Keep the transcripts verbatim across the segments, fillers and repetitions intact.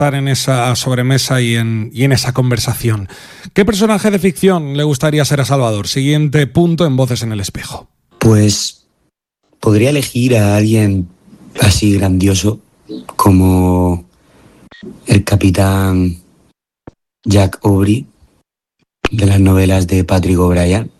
estar en esa sobremesa y en, y en esa conversación. ¿Qué personaje de ficción le gustaría ser a Salvador? Siguiente punto en Voces en el Espejo. Pues podría elegir a alguien así grandioso como el capitán Jack Aubrey de las novelas de Patrick O'Brian,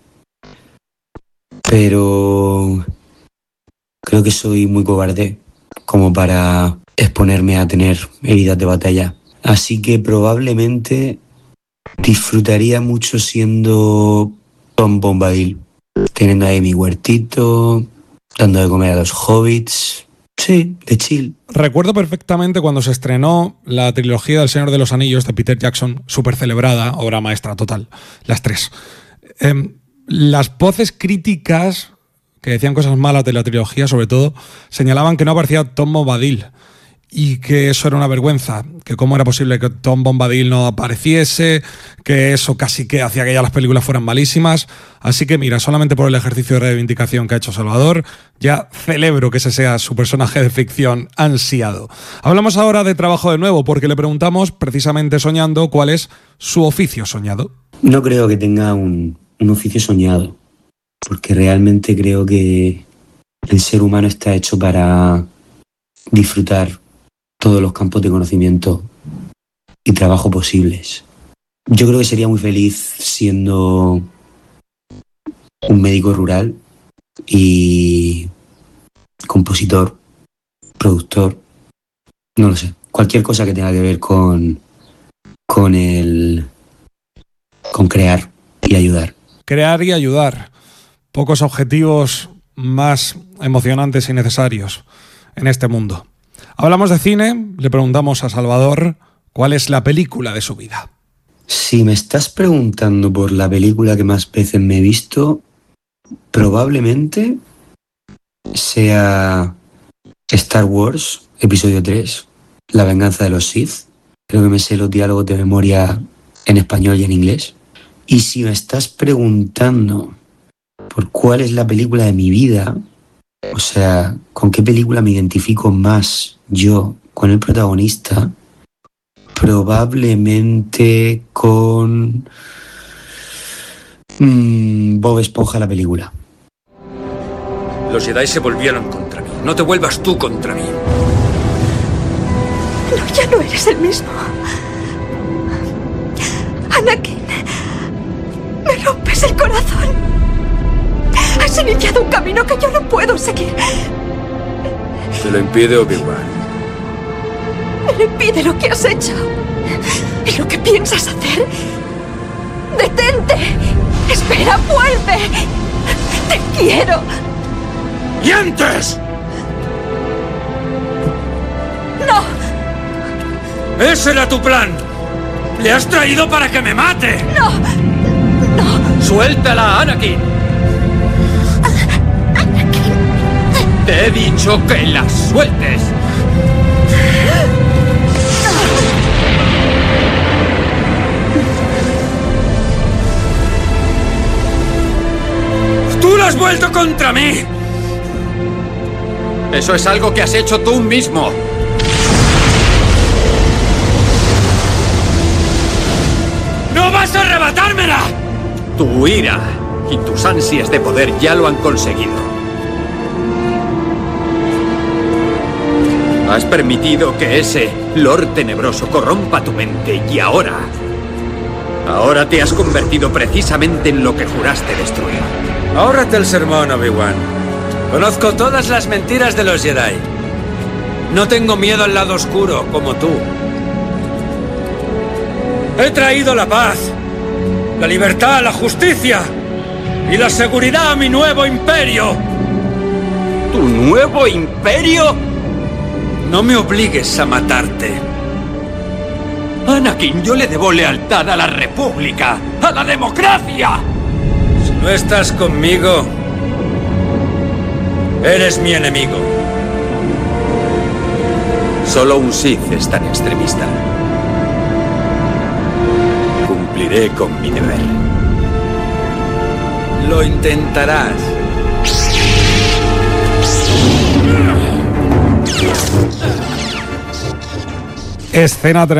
pero creo que soy muy cobarde como para exponerme a tener heridas de batalla, así que probablemente disfrutaría mucho siendo Tom Bombadil, teniendo ahí mi huertito, dando de comer a los hobbits. Sí, de chill. Recuerdo perfectamente cuando se estrenó la trilogía del Señor de los Anillos de Peter Jackson, súper celebrada, obra maestra total, las tres. Eh, las voces críticas que decían cosas malas de la trilogía, sobre todo, señalaban que no aparecía Tom Bombadil y que eso era una vergüenza, que cómo era posible que Tom Bombadil no apareciese, que eso casi que hacía que ya las películas fueran malísimas. Así que mira, solamente por el ejercicio de reivindicación que ha hecho Salvador, ya celebro que ese sea su personaje de ficción ansiado. Hablamos ahora de trabajo de nuevo, porque le preguntamos, precisamente soñando, cuál es su oficio soñado. No creo que tenga un, un oficio soñado, porque realmente creo que el ser humano está hecho para disfrutar todos los campos de conocimiento y trabajo posibles. Yo creo que sería muy feliz siendo un médico rural y compositor, productor, no lo sé, cualquier cosa que tenga que ver con, con el, con crear y ayudar. Crear y ayudar. Pocos objetivos más emocionantes y necesarios en este mundo. Hablamos de cine, le preguntamos a Salvador cuál es la película de su vida. Si me estás preguntando por la película que más veces me he visto, probablemente sea Star Wars, episodio tres, La venganza de los Sith. Creo que me sé los diálogos de memoria en español y en inglés. Y si me estás preguntando por cuál es la película de mi vida, o sea, con qué película me identifico más yo con el protagonista, probablemente con mmm, Bob Esponja, la película. Los Jedi se volvieron contra mí. No te vuelvas tú contra mí. No, ya no eres el mismo. Anakin, me rompes el corazón. Has iniciado un camino que yo no puedo seguir. Se lo impide Obi-Wan. Me lo impide lo que has hecho. ¿Y lo que piensas hacer? ¡Detente! ¡Espera, vuelve! ¡Te quiero! ¡Y antes! ¡No! ¡Ese era tu plan! ¡Le has traído para que me mate! ¡No! ¡No! ¡Suéltala, Anakin! ¡Anakin! ¡Te he dicho que la sueltes! ¡Tú lo has vuelto contra mí! Eso es algo que has hecho tú mismo. ¡No vas a arrebatármela! Tu ira y tus ansias de poder ya lo han conseguido. Has permitido que ese Lord Tenebroso corrompa tu mente y ahora... Ahora te has convertido precisamente en lo que juraste destruir. Ahórrate el sermón, Obi-Wan. Conozco todas las mentiras de los Jedi. No tengo miedo al lado oscuro, como tú. He traído la paz, la libertad, la justicia y la seguridad a mi nuevo imperio. ¿Tu nuevo imperio? No me obligues a matarte. Anakin, yo le debo lealtad a la República, a la democracia. Si no estás conmigo, eres mi enemigo. Solo un Sith es tan extremista. Cumpliré con mi deber. Lo intentarás. Escena